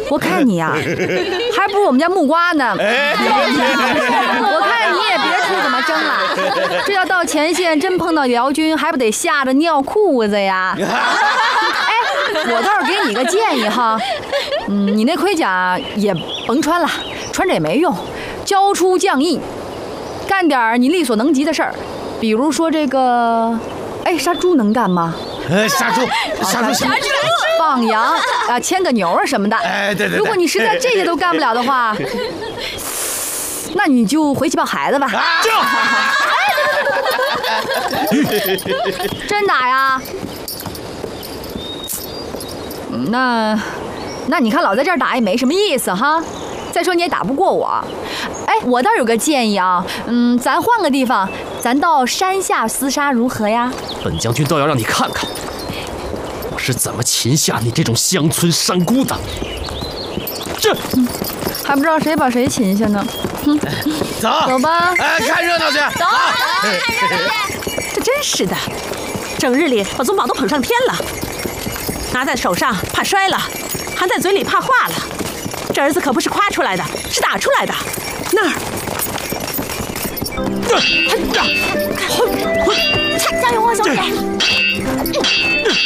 我看你呀，还不如我们家木瓜呢。我看你也别出怎么争了，这要到前线真碰到辽军，还不得吓得尿裤子呀？哎，我倒是给你个建议哈，你那盔甲也甭穿了，穿着也没用，交出将印，干点你力所能及的事儿，比如说这个，哎，杀猪能干吗？ 杀猪行。 放羊啊，牵个牛啊什么的。 哎，对。 如果你实在这些都干不了的话，那你就回去抱孩子吧。真打呀？那你看老在这儿打也没什么意思哈。再说你也打不过我。哎，我倒有个建议啊，咱换个地方，咱到山下厮杀如何呀？ 本将军倒要让你看看，我是怎么擒下你这种乡村山姑的。这， 还不知道谁把谁擒下呢。走吧。 哎，看热闹去。 走。 这真是的，整日里把宗宝都捧上天了，拿在手上怕摔了，含在嘴里怕化了。这儿子可不是夸出来的，是打出来的。那儿， 加油啊，小姐！